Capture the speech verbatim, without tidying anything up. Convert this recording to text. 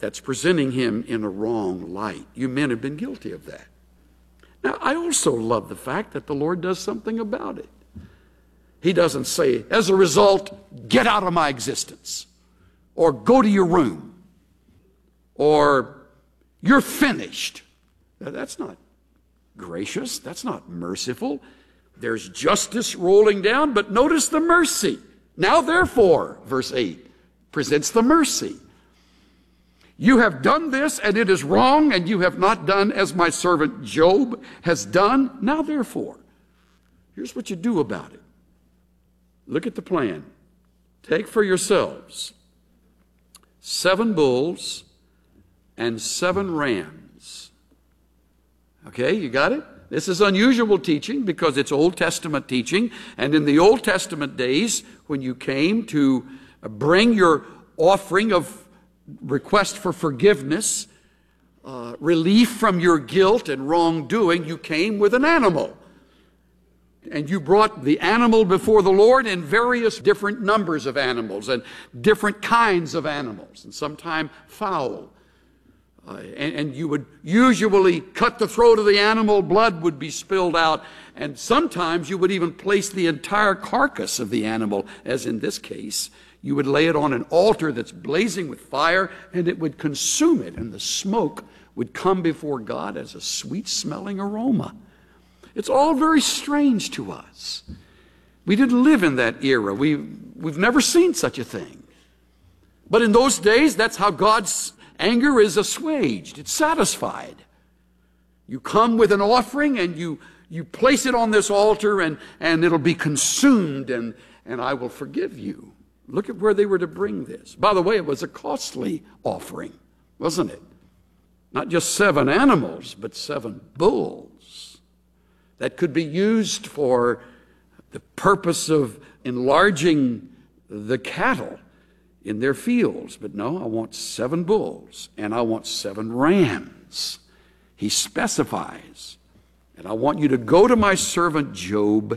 that's presenting him in a wrong light. You men have been guilty of that. Now, I also love the fact that the Lord does something about it. He doesn't say, as a result, get out of my existence, or go to your room, or you're finished. Now, that's not gracious. That's not merciful. There's justice rolling down, but notice the mercy. Now, therefore, verse eight presents the mercy. You have done this, and it is wrong, and you have not done as my servant Job has done. Now, therefore, here's what you do about it. Look at the plan. Take for yourselves seven bulls and seven rams. Okay, you got it? This is unusual teaching because it's Old Testament teaching. And in the Old Testament days, when you came to bring your offering of request for forgiveness, uh, relief from your guilt and wrongdoing, you came with an animal. And you brought the animal before the Lord in various different numbers of animals and different kinds of animals, and sometimes fowl. Uh, and, and you would usually cut the throat of the animal, blood would be spilled out, and sometimes you would even place the entire carcass of the animal, as in this case. You would lay it on an altar that's blazing with fire, and it would consume it, and the smoke would come before God as a sweet-smelling aroma. It's all very strange to us. We didn't live in that era. We, we've never seen such a thing. But in those days, that's how God's anger is assuaged. It's satisfied. You come with an offering, and you, you place it on this altar, and, and it'll be consumed, and, and I will forgive you. Look at where they were to bring this. By the way, it was a costly offering, wasn't it? Not just seven animals, but seven bulls that could be used for the purpose of enlarging the cattle in their fields. But no, I want seven bulls, and I want seven rams. He specifies. And I want you to go to my servant Job